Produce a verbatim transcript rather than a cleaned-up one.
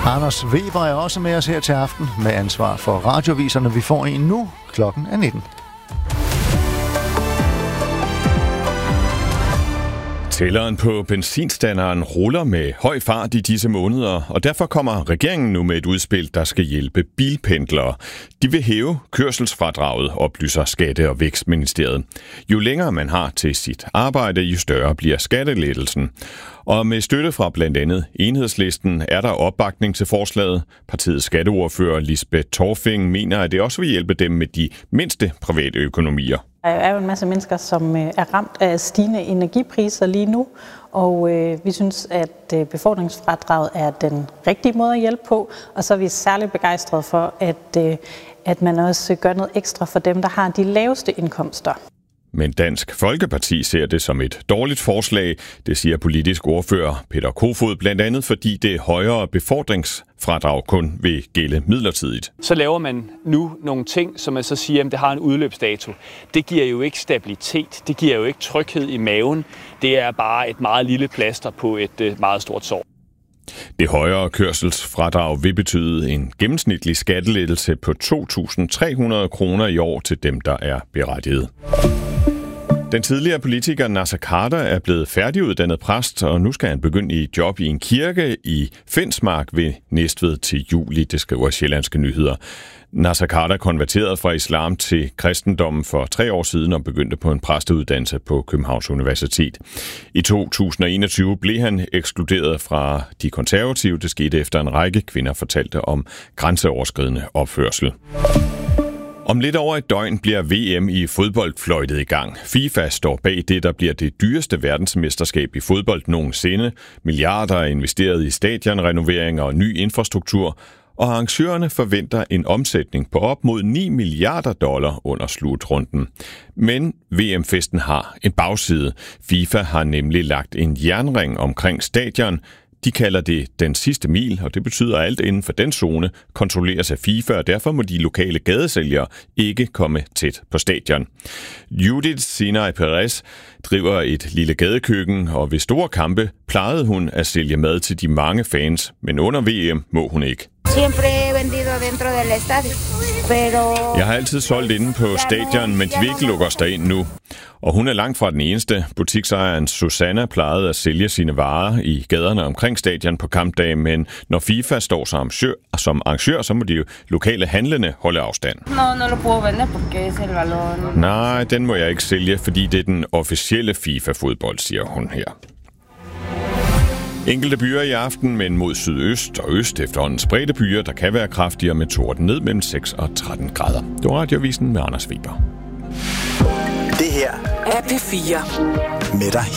Anders Weber er også med os her til aften med ansvar for radioviserne. Vi får en nu. Klokken er nitten. Tælleren på benzinstanderen ruller med høj fart i disse måneder, og derfor kommer regeringen nu med et udspil, der skal hjælpe bilpendlere. De vil hæve kørselsfradraget, oplyser Skatte- og Vækstministeriet. Jo længere man har til sit arbejde, jo større bliver skattelettelsen. Og med støtte fra blandt andet Enhedslisten er der opbakning til forslaget. Partiets skatteordfører Lisbeth Torfing mener, at det også vil hjælpe dem med de mindste private økonomier. Der er jo en masse mennesker, som er ramt af stigende energipriser lige nu, og øh, vi synes, at øh, befordringsfradraget er den rigtige måde at hjælpe på, og så er vi særligt begejstrede for, at, øh, at man også gør noget ekstra for dem, der har de laveste indkomster. Men Dansk Folkeparti ser det som et dårligt forslag, det siger politisk ordfører Peter Kofod, blandt andet fordi det højere befordringsfradrag kun vil gælde midlertidigt. Så laver man nu nogle ting, som man så siger, at det har en udløbsdato. Det giver jo ikke stabilitet, det giver jo ikke tryghed i maven. Det er bare et meget lille plaster på et meget stort sår. Det højere kørselsfradrag vil betyde en gennemsnitlig skattelettelse på to tusind tre hundrede kroner i år til dem, der er berettiget. Den tidligere politiker Naser Khader er blevet færdiguddannet præst, og nu skal han begynde i job i en kirke i Fensmark ved Næstved til juli, det skriver Sjællandske Nyheder. Naser Khader konverterede fra islam til kristendommen for tre år siden og begyndte på en præsteuddannelse på Københavns Universitet. I to tusind og enogtyve blev han ekskluderet fra de konservative. Det skete efter en række kvinder fortalte om grænseoverskridende opførsel. Om lidt over et døgn bliver V M i fodbold fløjtet i gang. FIFA står bag det, der bliver det dyreste verdensmesterskab i fodbold nogensinde. Milliarder er investeret i stadionrenoveringer og ny infrastruktur, og arrangørerne forventer en omsætning på op mod ni milliarder dollar under slutrunden. Men V M-festen har en bagside. FIFA har nemlig lagt en jernring omkring stadion. De kalder det den sidste mil, og det betyder, at alt inden for den zone kontrolleres af FIFA, og derfor må de lokale gadesælgere ikke komme tæt på stadion. Judith Sinai Perez driver et lille gadekøkken, og ved store kampe plejede hun at sælge mad til de mange fans, men under V M må hun ikke. Jeg har altid solgt inde på stadion, men de vil ikke lukke os derind nu. Og hun er langt fra den eneste. Butiksejeren Susanna plejede at sælge sine varer i gaderne omkring stadion på kampdag, men når FIFA står som arrangør, som arrangør så må de jo lokale handlende holde afstand. Nej, den må jeg ikke sælge, fordi det er den officielle FIFA-fodbold, siger hun her. Enkelte byer i aften, men mod sydøst og øst efterhånden spredte byer, der kan være kraftigere med torden ned mellem seks og tretten grader. Det var Radiovisen med Anders Weber. Det her er P fire med dig.